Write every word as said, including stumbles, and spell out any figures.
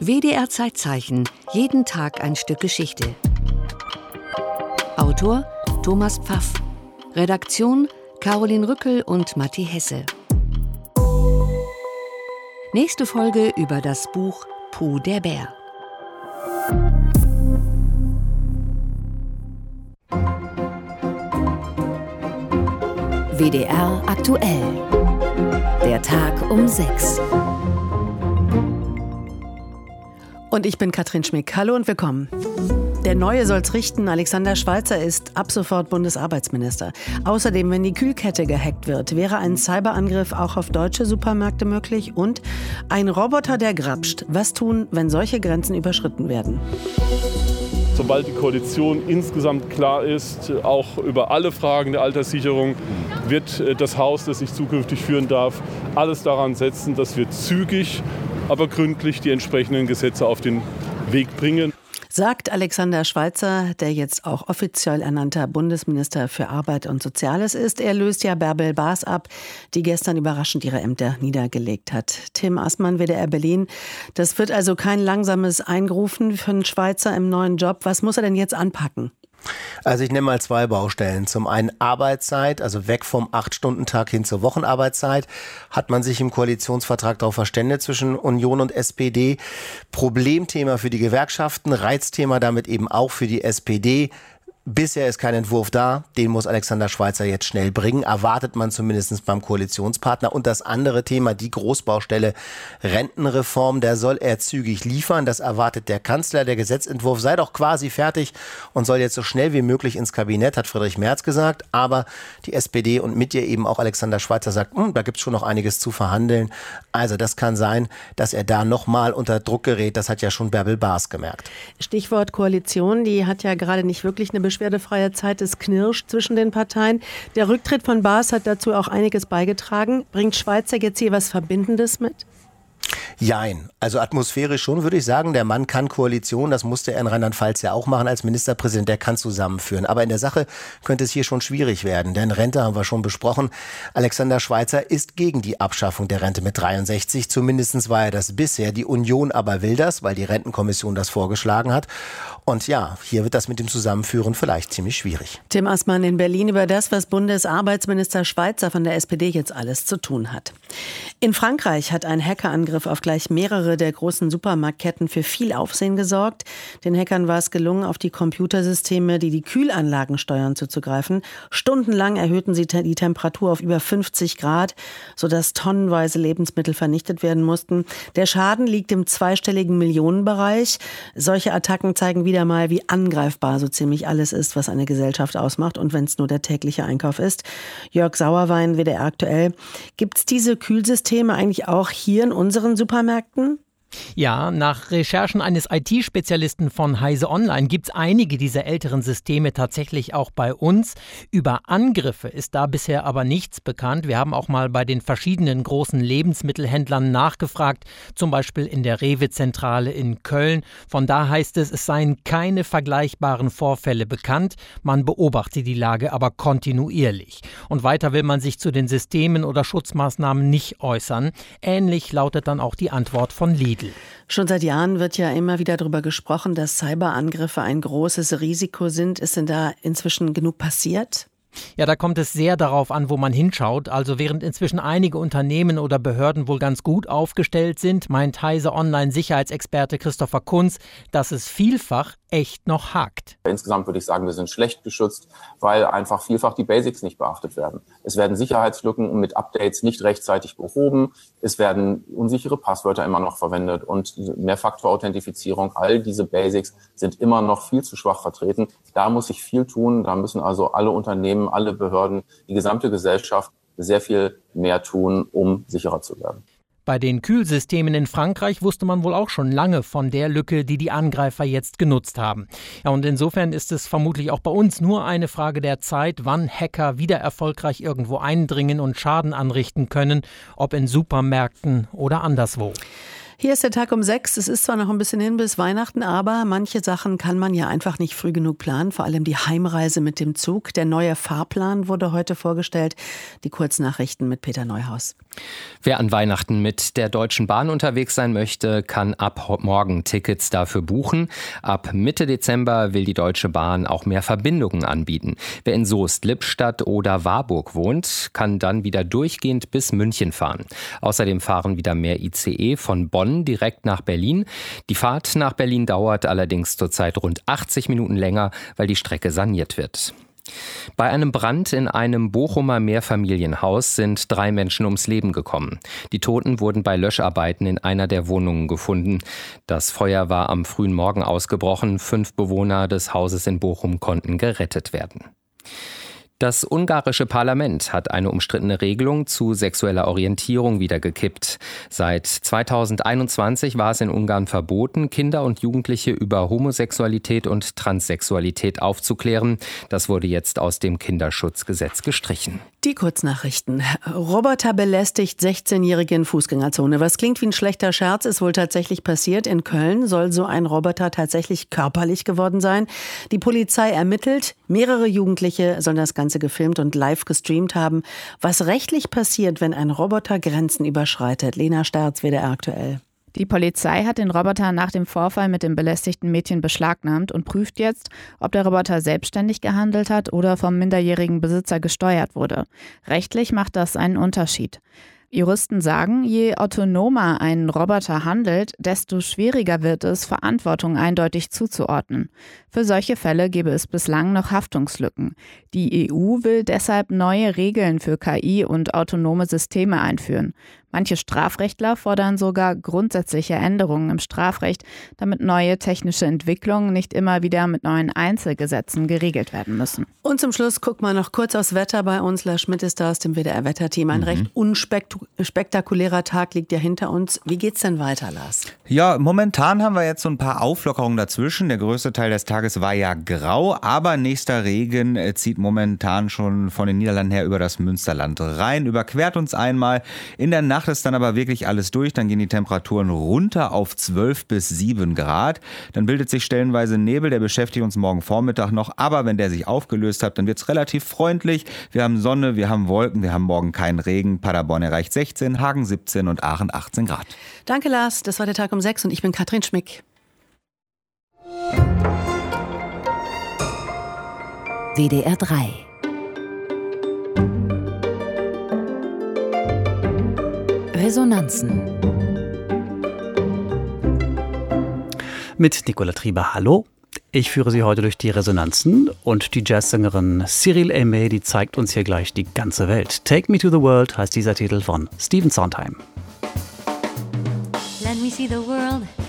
W D R Zeitzeichen, jeden Tag ein Stück Geschichte. Autor Thomas Pfaff. Redaktion Caroline Rückel und Matti Hesse. Nächste Folge über das Buch Puh der Bär. W D R aktuell. Der Tag um sechs. Und ich bin Katrin Schmick. Hallo und willkommen. Der Neue soll's richten. Alexander Schweitzer ist ab sofort Bundesarbeitsminister. Außerdem, wenn die Kühlkette gehackt wird, wäre ein Cyberangriff auch auf deutsche Supermärkte möglich. Und ein Roboter, der grapscht. Was tun, wenn solche Grenzen überschritten werden? Sobald die Koalition insgesamt klar ist, auch über alle Fragen der Alterssicherung, wird das Haus, das ich zukünftig führen darf, alles daran setzen, dass wir zügig, aber gründlich die entsprechenden Gesetze auf den Weg bringen. Sagt Alexander Schweitzer, der jetzt auch offiziell ernannter Bundesminister für Arbeit und Soziales ist. Er löst ja Bärbel Baas ab, die gestern überraschend ihre Ämter niedergelegt hat. Tim Assmann, W D R Berlin. Das wird also kein langsames Eingrufen für einen Schweitzer im neuen Job. Was muss er denn jetzt anpacken? Also ich nenne mal zwei Baustellen. Zum einen Arbeitszeit, also weg vom acht-Stunden-Tag hin zur Wochenarbeitszeit. Hat man sich im Koalitionsvertrag darauf verständigt zwischen Union und S P D. Problemthema für die Gewerkschaften, Reizthema damit eben auch für die S P D. Bisher ist kein Entwurf da, den muss Alexander Schweitzer jetzt schnell bringen, erwartet man zumindest beim Koalitionspartner. Und das andere Thema, die Großbaustelle Rentenreform, der soll er zügig liefern, das erwartet der Kanzler. Der Gesetzentwurf sei doch quasi fertig und soll jetzt so schnell wie möglich ins Kabinett, hat Friedrich Merz gesagt. Aber die S P D und mit ihr eben auch Alexander Schweitzer sagt, da gibt es schon noch einiges zu verhandeln. Also das kann sein, dass er da nochmal unter Druck gerät, das hat ja schon Bärbel Baas gemerkt. Stichwort Koalition, die hat ja gerade nicht wirklich eine beschwerdefreie Zeit, es knirscht zwischen den Parteien. Der Rücktritt von Baas hat dazu auch einiges beigetragen. Bringt Schweitzer jetzt hier was Verbindendes mit? Jein. Also atmosphärisch schon, würde ich sagen. Der Mann kann Koalition, das musste er in Rheinland-Pfalz ja auch machen als Ministerpräsident, der kann zusammenführen. Aber in der Sache könnte es hier schon schwierig werden, denn Rente haben wir schon besprochen. Alexander Schweitzer ist gegen die Abschaffung der Rente mit dreiundsechzig. Zumindest war er das bisher. Die Union aber will das, weil die Rentenkommission das vorgeschlagen hat. Und ja, hier wird das mit dem Zusammenführen vielleicht ziemlich schwierig. Tim Assmann in Berlin über das, was Bundesarbeitsminister Schweitzer von der S P D jetzt alles zu tun hat. In Frankreich hat ein Hackerangriff auf gleich mehrere der großen Supermarktketten für viel Aufsehen gesorgt. Den Hackern war es gelungen, auf die Computersysteme, die die Kühlanlagen steuern, zuzugreifen. Stundenlang erhöhten sie die Temperatur auf über fünfzig Grad, sodass tonnenweise Lebensmittel vernichtet werden mussten. Der Schaden liegt im zweistelligen Millionenbereich. Solche Attacken zeigen wieder mal, wie angreifbar so ziemlich alles ist, was eine Gesellschaft ausmacht und wenn es nur der tägliche Einkauf ist. Jörg Sauerwein, W D R aktuell. Gibt es diese Kühlsysteme eigentlich auch hier in unseren Supermärkten? Ja, nach Recherchen eines I T-Spezialisten von Heise Online gibt es einige dieser älteren Systeme tatsächlich auch bei uns. Über Angriffe ist da bisher aber nichts bekannt. Wir haben auch mal bei den verschiedenen großen Lebensmittelhändlern nachgefragt, zum Beispiel in der Rewe-Zentrale in Köln. Von da heißt es, es seien keine vergleichbaren Vorfälle bekannt. Man beobachte die Lage aber kontinuierlich. Und weiter will man sich zu den Systemen oder Schutzmaßnahmen nicht äußern. Ähnlich lautet dann auch die Antwort von Lidl. Schon seit Jahren wird ja immer wieder darüber gesprochen, dass Cyberangriffe ein großes Risiko sind. Ist denn da inzwischen genug passiert? Ja, da kommt es sehr darauf an, wo man hinschaut. Also während inzwischen einige Unternehmen oder Behörden wohl ganz gut aufgestellt sind, meint Heise Online-Sicherheitsexperte Christopher Kunz, dass es vielfach echt noch hakt. Insgesamt würde ich sagen, wir sind schlecht geschützt, weil einfach vielfach die Basics nicht beachtet werden. Es werden Sicherheitslücken mit Updates nicht rechtzeitig behoben. Es werden unsichere Passwörter immer noch verwendet und Mehrfaktor-Authentifizierung. All diese Basics sind immer noch viel zu schwach vertreten. Da muss sich viel tun. Da müssen also alle Unternehmen, alle Behörden, die gesamte Gesellschaft sehr viel mehr tun, um sicherer zu werden. Bei den Kühlsystemen in Frankreich wusste man wohl auch schon lange von der Lücke, die die Angreifer jetzt genutzt haben. Ja, und insofern ist es vermutlich auch bei uns nur eine Frage der Zeit, wann Hacker wieder erfolgreich irgendwo eindringen und Schaden anrichten können, ob in Supermärkten oder anderswo. Hier ist der Tag um sechs. Es ist zwar noch ein bisschen hin bis Weihnachten, aber manche Sachen kann man ja einfach nicht früh genug planen. Vor allem die Heimreise mit dem Zug. Der neue Fahrplan wurde heute vorgestellt. Die Kurznachrichten mit Peter Neuhaus. Wer an Weihnachten mit der Deutschen Bahn unterwegs sein möchte, kann ab morgen Tickets dafür buchen. Ab Mitte Dezember will die Deutsche Bahn auch mehr Verbindungen anbieten. Wer in Soest, Lippstadt oder Warburg wohnt, kann dann wieder durchgehend bis München fahren. Außerdem fahren wieder mehr I C E von Bonn direkt nach Berlin. Die Fahrt nach Berlin dauert allerdings zurzeit rund achtzig Minuten länger, weil die Strecke saniert wird. Bei einem Brand in einem Bochumer Mehrfamilienhaus sind drei Menschen ums Leben gekommen. Die Toten wurden bei Löscharbeiten in einer der Wohnungen gefunden. Das Feuer war am frühen Morgen ausgebrochen. Fünf Bewohner des Hauses in Bochum konnten gerettet werden. Das ungarische Parlament hat eine umstrittene Regelung zu sexueller Orientierung wieder gekippt. Seit zweitausendeinundzwanzig war es in Ungarn verboten, Kinder und Jugendliche über Homosexualität und Transsexualität aufzuklären. Das wurde jetzt aus dem Kinderschutzgesetz gestrichen. Die Kurznachrichten. Roboter belästigt sechzehnjährige in Fußgängerzone. Was klingt wie ein schlechter Scherz, ist wohl tatsächlich passiert. In Köln soll so ein Roboter tatsächlich körperlich geworden sein. Die Polizei ermittelt. Mehrere Jugendliche sollen das Ganze gefilmt und live gestreamt haben. Was rechtlich passiert, wenn ein Roboter Grenzen überschreitet? Lena Sterz, W D R aktuell. Die Polizei hat den Roboter nach dem Vorfall mit dem belästigten Mädchen beschlagnahmt und prüft jetzt, ob der Roboter selbstständig gehandelt hat oder vom minderjährigen Besitzer gesteuert wurde. Rechtlich macht das einen Unterschied. Juristen sagen, je autonomer ein Roboter handelt, desto schwieriger wird es, Verantwortung eindeutig zuzuordnen. Für solche Fälle gäbe es bislang noch Haftungslücken. Die E U will deshalb neue Regeln für K I und autonome Systeme einführen. Manche Strafrechtler fordern sogar grundsätzliche Änderungen im Strafrecht, damit neue technische Entwicklungen nicht immer wieder mit neuen Einzelgesetzen geregelt werden müssen. Und zum Schluss guck mal noch kurz aufs Wetter bei uns. Lars Schmidt ist da aus dem W D R-Wetterteam. Ein mhm. recht unspektakulärer Tag liegt ja hinter uns. Wie geht's denn weiter, Lars? Ja, momentan haben wir jetzt so ein paar Auflockerungen dazwischen. Der größte Teil des Tages war ja grau, aber nächster Regen zieht momentan schon von den Niederlanden her über das Münsterland rein, überquert uns einmal. In der Nacht ist dann aber wirklich alles durch, dann gehen die Temperaturen runter auf zwölf bis sieben Grad. Dann bildet sich stellenweise Nebel, der beschäftigt uns morgen Vormittag noch, aber wenn der sich aufgelöst hat, dann wird es relativ freundlich. Wir haben Sonne, wir haben Wolken, wir haben morgen keinen Regen. Paderborn erreicht sechzehn, Hagen siebzehn und Aachen achtzehn Grad. Danke Lars, das war der Tag um sechs und ich bin Katrin Schmick. W D R drei. Resonanzen. Mit Nicola Trieber, hallo. Ich führe Sie heute durch die Resonanzen und die Jazzsängerin Cyril Aimee, die zeigt uns hier gleich die ganze Welt. Take Me to the World heißt dieser Titel von Stephen Sondheim. Let me see the world.